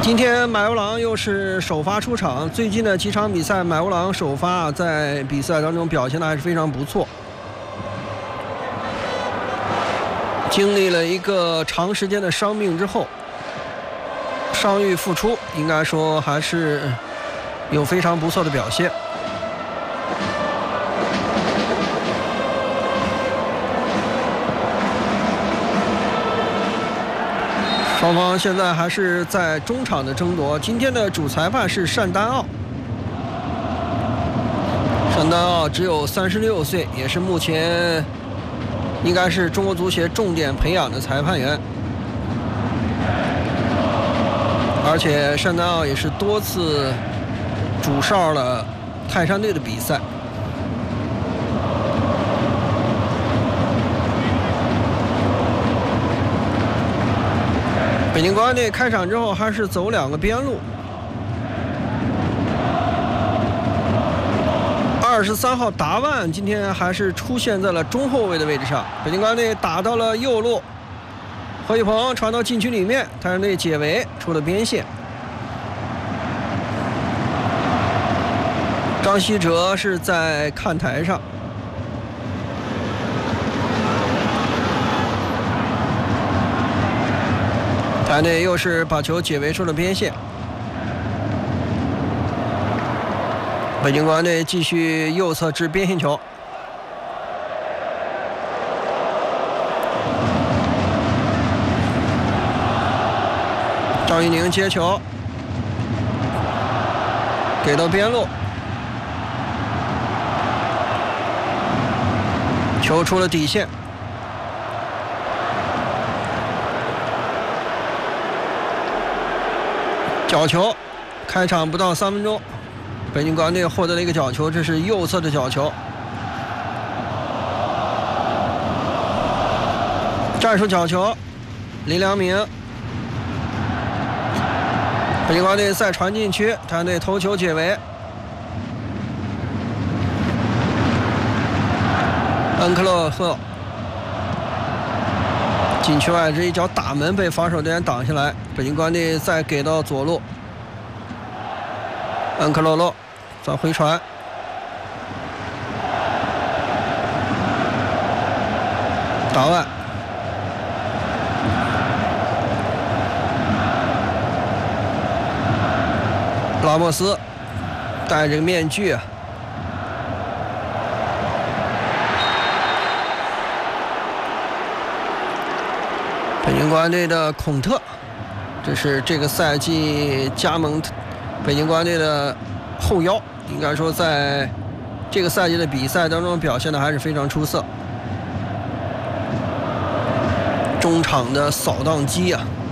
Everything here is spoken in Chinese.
今天买乌郎又是首发出场，最近的几场比赛，买乌郎首发在比赛当中表现的还是非常不错。经历了一个长时间的伤病之后，伤愈复出，应该说还是有非常不错的表现。双方现在还是在中场的争夺。今天的主裁判是单丹奥，单丹奥只有36岁，也是目前应该是中国足协重点培养的裁判员，而且单丹奥也是多次主哨了泰山队的比赛。北京国安队开场之后还是走2个边路。23号达万今天还是出现在了中后卫的位置上。北京国安队打到了右路，何宇鹏传到禁区里面，泰山队解围出了边线。张稀哲是在看台上。泰山队又是把球解围出了边线。北京国安队继续右侧至边线球，张玉宁接球，给到边路，球出了底线。角球，开场不到3分钟，北京国安队获得了一个角球，这是右侧的角球。战术角球，林良铭。北京国安队再传禁区，泰山队头球解围。恩克洛赫禁区外这一脚打门被防守队员挡下来，北京国安队再给到左路，恩克洛洛再回传，打外，拉莫斯戴着个面具啊。北京国安队的孔特，这是这个赛季加盟北京国安队的后腰，应该说在这个赛季的比赛当中表现的还是非常出色。中场的扫荡机啊。